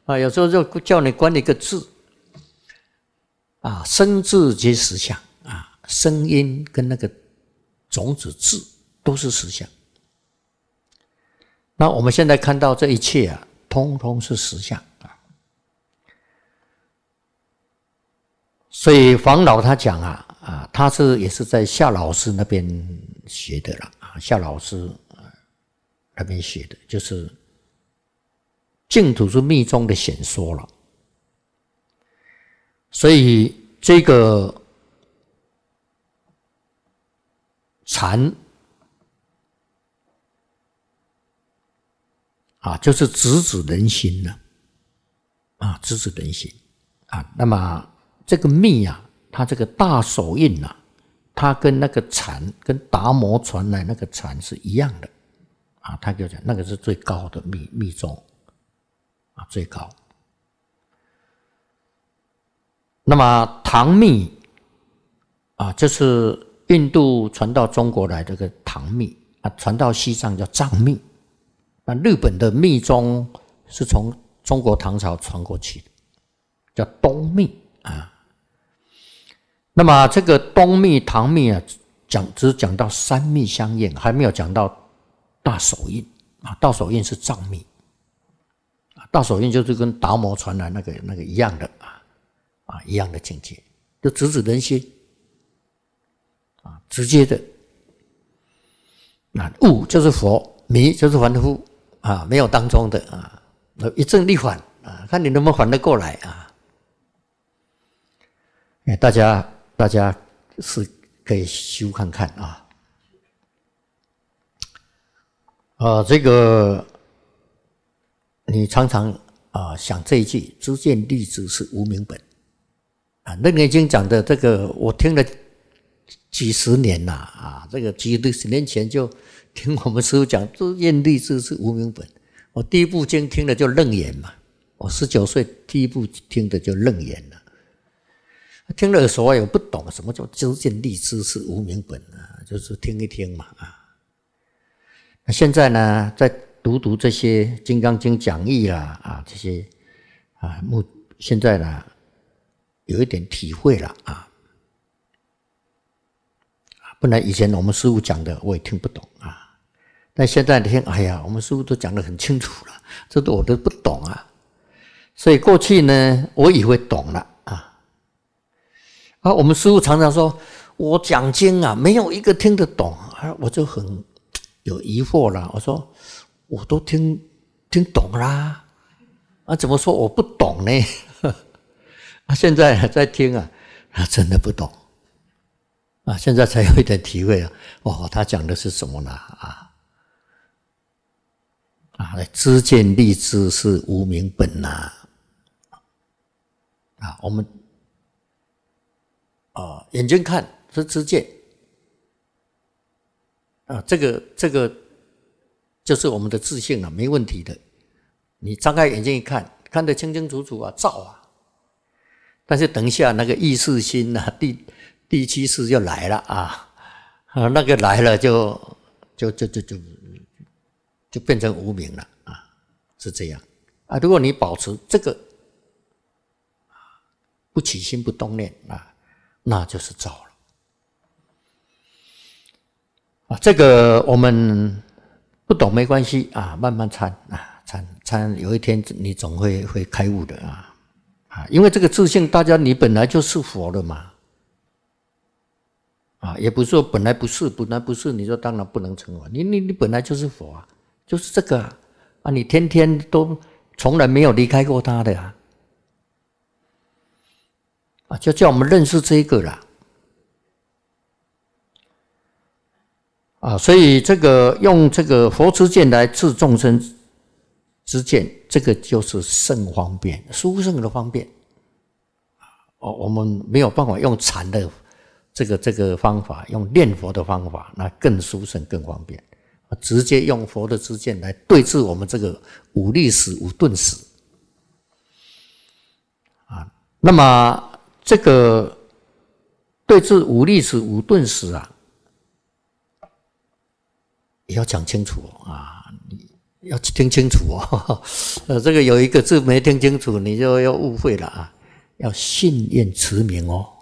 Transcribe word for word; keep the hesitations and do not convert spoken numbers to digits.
啊，有时候就叫你观一个字啊，声字皆实相啊，声音跟那个种子字都是实相。那我们现在看到这一切啊，通通是实相啊。所以黄老他讲啊啊，他是也是在夏老师那边学的了啊，夏老师那边学的，就是净土是密宗的显说了。所以这个禅啊，就是直指人心了啊，直指人心啊。那么这个密啊，它这个大手印啊，它跟那个禅，跟达摩传来那个禅是一样的啊。他就讲那个是最高的密密宗啊，最高。那么唐密啊，就是印度传到中国来这个唐密啊，传到西藏叫藏密。那日本的密宗是从中国唐朝传过去的，叫东密啊。那么这个东密、唐密啊，讲只讲到三密相应，还没有讲到大手印啊。大手印是藏密啊，大手印就是跟达摩传来那个那个一样的啊啊一样的境界，就直指人心啊，直接的。那悟就是佛，迷就是凡夫。啊，没有当中的啊，一正一反啊，看你能不能反得过来啊！大家大家是可以修看看啊。啊，这个你常常啊想这一句“知见立知是无明本”啊，《楞严经》讲的这个，我听了几十年了啊，这个几十年前就听我们师父讲，知见立知是无明本。我第一部经听的就楞严嘛，我十九岁第一部听的就楞严了，听了耳熟也不懂什么叫知见立知是无明本啊，就是听一听嘛啊。那现在呢，在读读这些《金刚经》讲义啦啊，这些啊，目现在呢有一点体会了啊。不然以前我们师父讲的我也听不懂啊。但现在你听，哎呀，我们师父都讲得很清楚了，这都我都不懂啊。所以过去呢，我以为懂了啊。啊，我们师父常常说，我讲经啊，没有一个听得懂啊，我就很有疑惑了。我说，我都听听懂啦，啊，怎么说我不懂呢？啊，现在在听啊，啊，真的不懂啊，现在才有一点体会啊。哦，他讲的是什么呢？啊。啊，知见立知是无明本呐！啊，我们啊眼睛看是知见啊，这个这个就是我们的自信了，没问题的。你张开眼睛一看，看得清清楚楚啊，照啊。但是等一下那个意识心啊，第第七识就来了啊，啊那个来了就就就就就。就变成无明了啊，是这样啊。如果你保持这个不起心不动念啊，那就是照了啊。这个我们不懂没关系啊，慢慢参啊，参参，有一天你总会会开悟的啊啊！因为这个自信，大家你本来就是佛了嘛啊，也不是说本来不是，本来不是，你说当然不能成佛，你你你本来就是佛啊。就是这个啊，啊你天天都从来没有离开过他的啊，啊，就叫我们认识这个啦，啊，所以这个用这个佛之见来治众生之见，这个就是甚方便，殊胜的方便。哦，我们没有办法用禅的这个这个方法，用念佛的方法，那更殊胜更方便。直接用佛的知见来对治我们这个五力史、五顿史啊。那么这个对治五力史、五顿史啊，也要讲清楚啊。 要听清楚哦。呃，这个有一个字没听清楚，你就要误会了啊。要信愿持名哦。